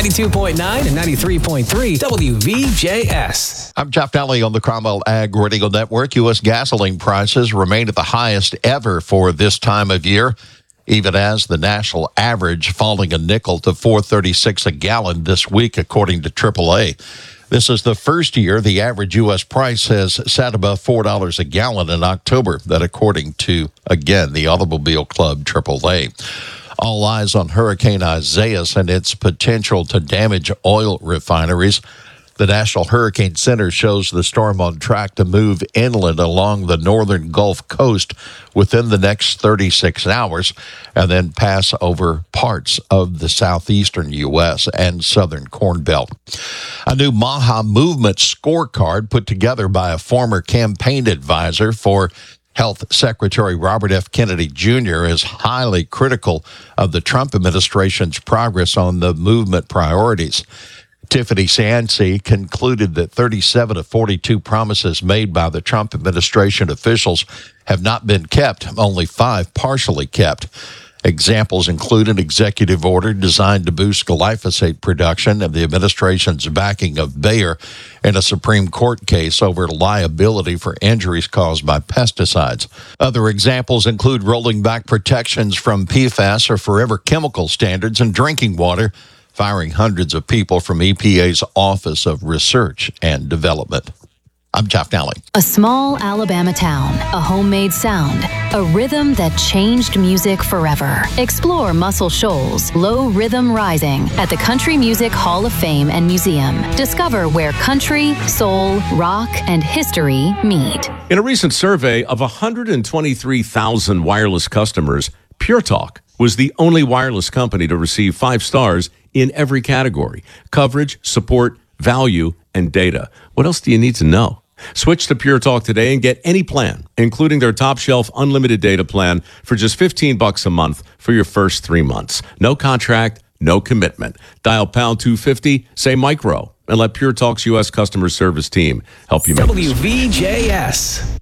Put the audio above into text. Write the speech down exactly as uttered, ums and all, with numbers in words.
ninety-two point nine and ninety-three point three W V J S. I'm Jeff Daly on the Cromwell Ag Radio Network. U S gasoline prices remain at the highest ever for this time of year, even as the national average falling a nickel to four thirty-six a gallon this week, according to triple A. This is the first year the average U S price has sat above four dollars a gallon in October. That, according to, again, the Automobile Club triple A. All eyes on Hurricane Isaias and its potential to damage oil refineries. The National Hurricane Center shows the storm on track to move inland along the northern Gulf Coast within the next thirty-six hours and then pass over parts of the southeastern U S and southern Corn Belt. A new Maha Movement scorecard put together by a former campaign advisor for Health Secretary Robert F. Kennedy Junior is highly critical of the Trump administration's progress on the movement priorities. Tiffany Sancy concluded that thirty-seven of forty-two promises made by the Trump administration officials have not been kept, only five partially kept. Examples include an executive order designed to boost glyphosate production and the administration's backing of Bayer in a Supreme Court case over liability for injuries caused by pesticides. Other examples include rolling back protections from P FAS or forever chemical standards in drinking water, firing hundreds of people from E P A's Office of Research and Development. I'm Jeff Daly. A small Alabama town, a homemade sound, a rhythm that changed music forever. Explore Muscle Shoals, Low Rhythm Rising at the Country Music Hall of Fame and Museum. Discover where country, soul, rock, and history meet. In a recent survey of one hundred twenty-three thousand wireless customers, Pure Talk was the only wireless company to receive five stars in every category: coverage, support, value, and data. What else do you need to know? Switch to Pure Talk today and get any plan, including their top shelf unlimited data plan, for just fifteen bucks a month for your first three months. No contract, no commitment. Dial pound two fifty, say micro, and let Pure Talk's U S customer service team help you make W V J S.